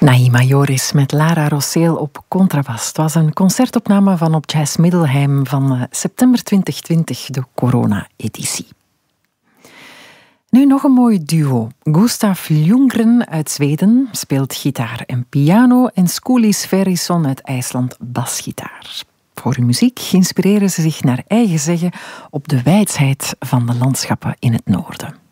Naïma Joris met Lara Rosseel op contrabas. Het was een concertopname van op Jazz Middelheim van september 2020, de corona-editie. Nu nog een mooi duo. Gustav Ljunggren uit Zweden speelt gitaar en piano en Skuli Sverrisson uit IJsland basgitaar. Voor hun muziek inspireren ze zich naar eigen zeggen op de wijsheid van de landschappen in het noorden.